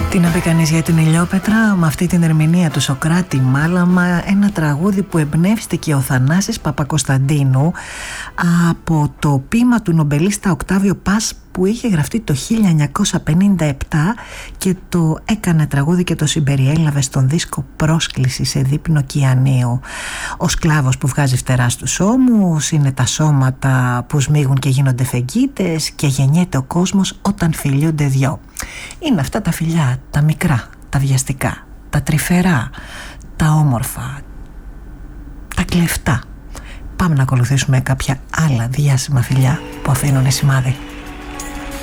Τι να πει κανείς για την Ηλιόπετρα, με αυτή την ερμηνεία του Σωκράτη Μάλαμα, ένα τραγούδι που εμπνεύστηκε ο Θανάσης Παπακοσταντίνου από το ποίημα του νομπελίστα Οκτάβιο Πας που είχε γραφτεί το 1957 και το έκανε τραγούδι και το συμπεριέλαβε στον δίσκο Πρόσκληση σε δείπνο Κιανίου. Ο σκλάβος που βγάζει φτερά στους ώμους, είναι τα σώματα που σμίγουν και γίνονται φεγγίτες και γεννιέται ο κόσμος όταν φιλιούνται δυο. Είναι αυτά τα φιλιά, τα μικρά, τα βιαστικά, τα τρυφερά, τα όμορφα, τα κλεφτά. Πάμε να ακολουθήσουμε κάποια άλλα διάσημα φιλιά που αφήνουν σημάδι.